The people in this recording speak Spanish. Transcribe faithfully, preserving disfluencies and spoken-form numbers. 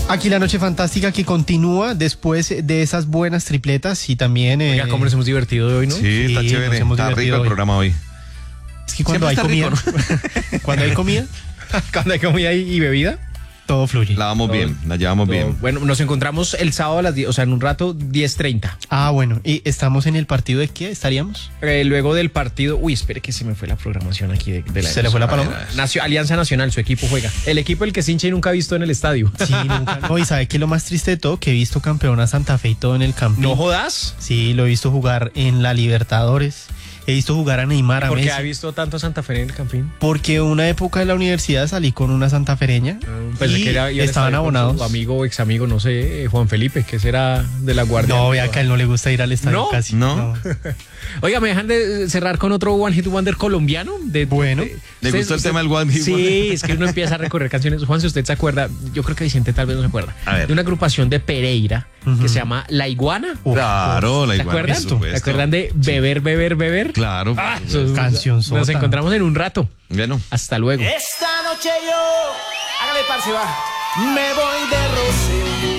Aquí la noche fantástica que continúa después de esas buenas tripletas y también... Eh, Oiga, cómo nos hemos divertido de hoy, ¿no? Sí, está Sí, chévere, nos hemos está rico divertido el hoy. programa hoy. Es que cuando Siempre hay está comida... rico, cuando hay comida, Cuando hay comida y, y bebida. todo fluye. La vamos bien, la llevamos todo- bien. Bueno, nos encontramos el sábado a las diez, o sea, en un rato, diez treinta. Ah, bueno. ¿Y estamos en el partido de qué estaríamos? Eh, luego del partido, uy, espere que se me fue la programación aquí de, de la ¿Se le fue la A ver, paloma? a ver. Nacio- Alianza Nacional, su equipo juega. El equipo el que es hincha y nunca ha visto en el estadio. Sí, nunca. No, y ¿sabe qué es lo más triste de todo? Que he visto campeón a Santa Fe y todo en el Campín. No jodas. Sí, lo he visto jugar en la Libertadores. He visto jugar a Neymar, a Porque Messi. ha visto tanto Santa Fe en el Campín. Porque una época de la universidad salí con una santafereña Pensé y que era- iba al estaban estadio con abonados. su amigo o ex amigo, no sé, eh, Juan Felipe, que será de la Guardia. No, vea que a él no le gusta ir al estadio ¿No? casi. ¿No? Oiga, ¿me dejan de cerrar con otro One Hit Wonder colombiano? De, Bueno. de- ¿Le usted- gustó el usted- tema del One Hit Sí, Wonder? es que uno empieza a recorrer canciones. Juan, si usted se acuerda, yo creo que Vicente tal vez no se acuerda, A ver. de una agrupación de Pereira que se llama La Iguana. Uf, Claro, la ¿Se iguana, acuerdan? por supuesto. ¿Se acuerdan de Beber, Beber, Beber? Claro. Ah, por eso- supuesto. Canción Nos sota. encontramos en un rato. Bueno. Hasta luego. Esta noche yo, hágale parce, va, me voy de rosero.